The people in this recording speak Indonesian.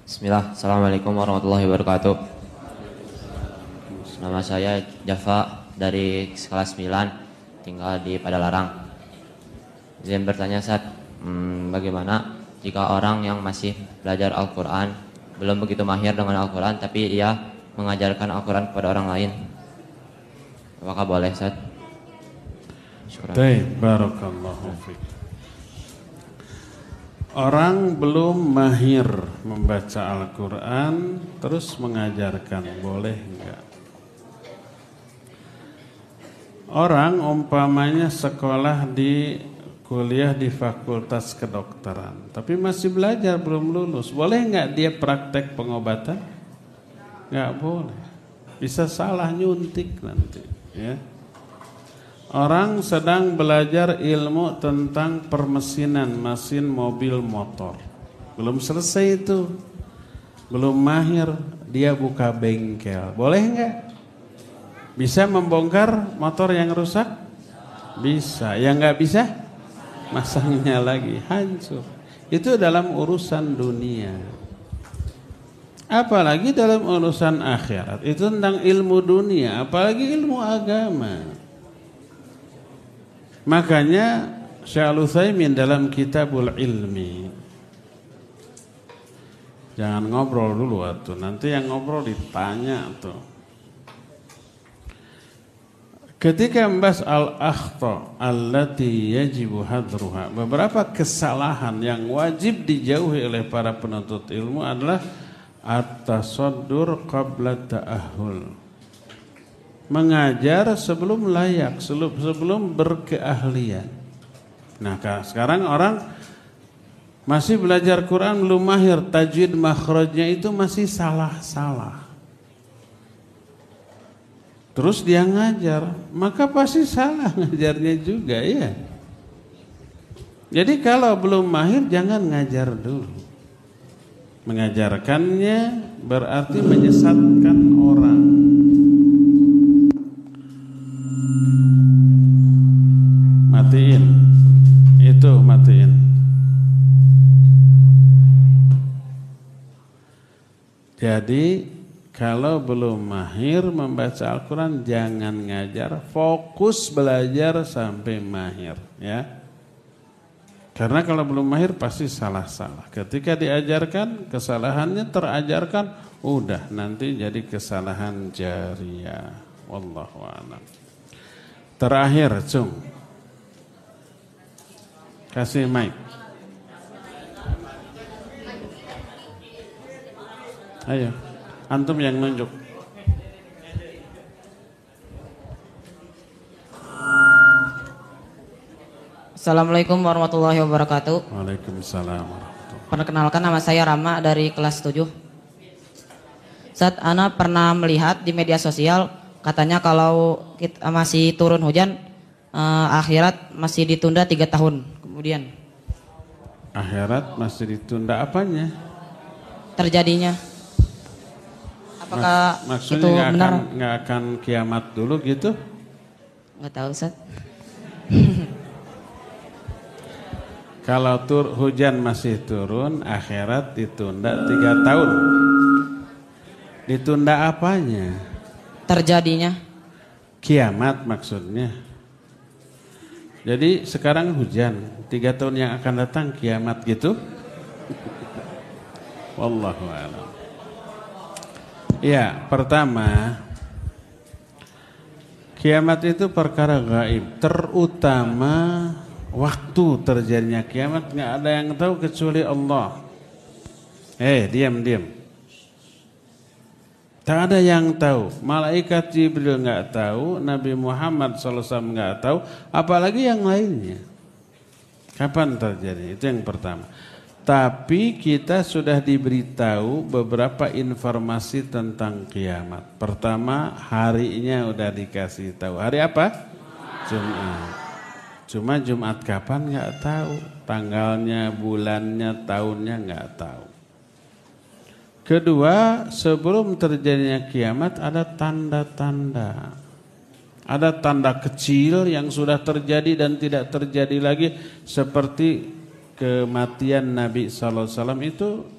Bismillah, Assalamualaikum warahmatullahi wabarakatuh. Nama saya Java dari kelas 9, tinggal di Padalarang. Izin bertanya, Ustaz, bagaimana jika orang yang masih belajar Al-Quran, belum begitu mahir dengan Al-Quran, tapi ia mengajarkan Al-Quran kepada orang lain? Apakah boleh, Ustaz? Baik, barakallahu fiik. Orang belum mahir membaca Al-Quran terus mengajarkan, boleh enggak? Orang umpamanya sekolah di kuliah di fakultas kedokteran, tapi masih belajar belum lulus, boleh enggak dia praktek pengobatan? Enggak boleh, bisa salah nyuntik nanti, ya. Orang sedang belajar ilmu tentang permesinan mesin mobil motor, belum selesai itu, belum mahir, dia buka bengkel, boleh enggak? Bisa membongkar motor yang rusak? Bisa. Yang enggak bisa? Masangnya lagi, hancur. Itu dalam urusan dunia. Apalagi dalam urusan akhirat, itu tentang ilmu dunia, apalagi ilmu agama. Makanya Syekh Al-Utsaimin dalam Kitabul Ilmi, jangan ngobrol dulu atuh, nanti yang ngobrol ditanya tuh. Ketika membahas al-akhta allati yajibu hadruha, beberapa kesalahan yang wajib dijauhi oleh para penuntut ilmu adalah at-tasaddur qabla ta'ahhul. Mengajar sebelum layak, sebelum berkeahlian. Nah, sekarang orang masih belajar Quran belum mahir, tajwid makhrajnya itu masih salah-salah. Terus dia ngajar, maka pasti salah ngajarnya juga, ya. Jadi kalau belum mahir jangan ngajar dulu. Mengajarkannya berarti menyesatkan orang. Matiin. Itu matiin. Jadi kalau belum mahir membaca Al-Quran jangan ngajar, fokus belajar sampai mahir, ya. Karena kalau belum mahir pasti salah-salah. Ketika diajarkan kesalahannya terajarkan, udah nanti jadi kesalahan jariyah. Wallahu a'lam. Terakhir, Cung. Kasih mic. Ayo, antum yang nunjuk. Assalamualaikum warahmatullahi wabarakatuh. Waalaikumsalam warahmatullahi. Perkenalkan, nama saya Rama dari kelas 7. Saat Ana pernah melihat di media sosial, katanya kalau kita masih turun hujan, akhirat masih ditunda 3 tahun kemudian. Akhirat masih ditunda apanya? Terjadinya. Apakah maksudnya itu benar? Nggak akan kiamat dulu gitu? Nggak tahu, Ustaz. Kalau hujan masih turun, akhirat ditunda 3 tahun. Ditunda apanya? Terjadinya. Kiamat maksudnya. Jadi sekarang hujan, 3 tahun yang akan datang kiamat gitu? Wallahu a'lam. Ya, pertama, kiamat itu perkara gaib, terutama waktu terjadinya kiamat nggak ada yang tahu kecuali Allah. Diam. Tak ada yang tahu. Malaikat Jibril nggak tahu, Nabi Muhammad SAW nggak tahu, apalagi yang lainnya. Kapan terjadi? Itu yang pertama. Tapi kita sudah diberitahu beberapa informasi tentang kiamat. Pertama, harinya udah dikasih tahu. Hari apa? Jumat. Cuma Jumat kapan nggak tahu. Tanggalnya, bulannya, tahunnya nggak tahu. Kedua, sebelum terjadinya kiamat ada tanda-tanda. Ada tanda kecil yang sudah terjadi dan tidak terjadi lagi, seperti kematian Nabi SAW itu